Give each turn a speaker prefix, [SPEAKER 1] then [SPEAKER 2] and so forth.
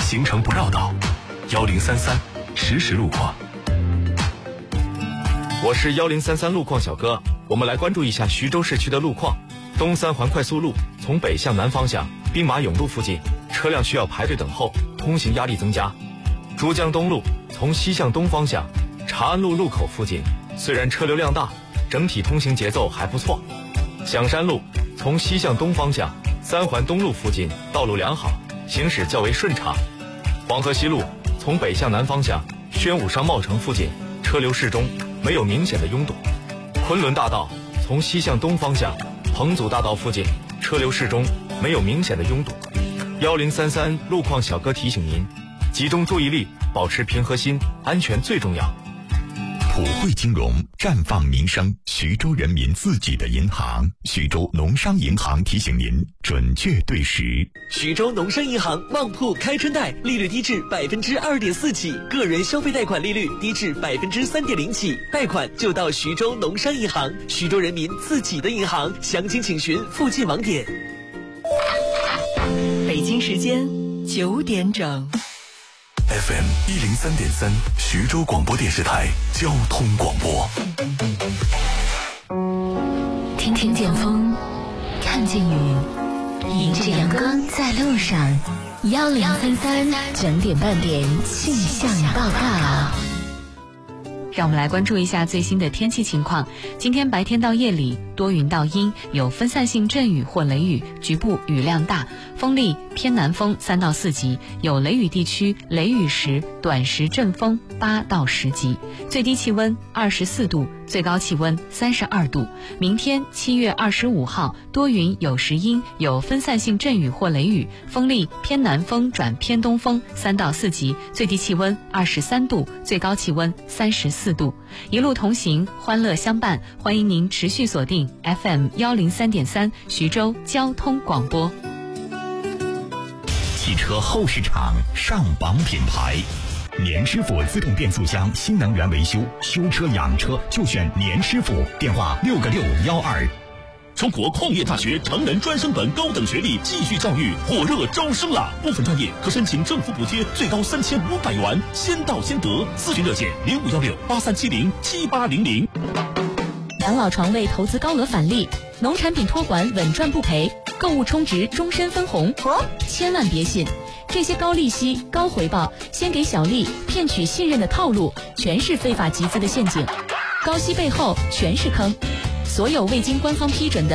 [SPEAKER 1] 行程不绕道，1033实时路况。
[SPEAKER 2] 我是1033路况小哥，我们来关注一下徐州市区的路况。东三环快速路从北向南方向兵马俑路附近，车辆需要排队等候，通行压力增加。珠江东路从西向东方向，长安路路口附近，虽然车流量大，整体通行节奏还不错。响山路从西向东方向，三环东路附近道路良好，行驶较为顺畅。黄河西路从北向南方向，宣武商贸城附近车流适中，没有明显的拥堵。昆仑大道从西向东方向，彭祖大道附近车流适中，没有明显的拥堵。1033路况小哥提醒您，集中注意力，保持平和心，安全最重要。
[SPEAKER 3] 普惠金融，绽放民生，徐州人民自己的银行。徐州农商银行提醒您，准确对时。
[SPEAKER 4] 徐州农商银行旺铺开春贷，利率低至2.4%起，个人消费贷款利率低至3.0%起，贷款就到徐州农商银行，徐州人民自己的银行。详情请询附近网点。
[SPEAKER 5] 北京时间9点整。
[SPEAKER 1] FM 103.3徐州广播电视台交通广播。
[SPEAKER 6] 听见风，看见雨，迎着阳光在路上。1033整点半点气象报告。
[SPEAKER 7] 让我们来关注一下最新的天气情况。今天白天到夜里多云到阴，有分散性阵雨或雷雨，局部雨量大，风力偏南风3到4级，有雷雨地区雷雨时短时阵风8到10级。最低气温24度，最高气温32度。明天7月25号多云有时阴，有分散性阵雨或雷雨，风力偏南风转偏东风3到4级，最低气温23度，最高气温34度。一路同行，欢乐相伴，欢迎您持续锁定 FM 103.3徐州交通广播。
[SPEAKER 3] 汽车后市场上榜品牌，年师傅自动变速箱新能源维修，修车养车就选年师傅，电话6个612。
[SPEAKER 8] 中国矿业大学成人专升本高等学历继续教育火热招生了，部分专业可申请政府补贴，最高3500元，先到先得。咨询热线051683707800。
[SPEAKER 9] 养老床位投资高额返利，农产品托管稳赚不赔，购物充值终身分红。千万别信，这些高利息、高回报、先给小利、骗取信任的套路，全是非法集资的陷阱，高息背后全是坑。所有未经官方批准的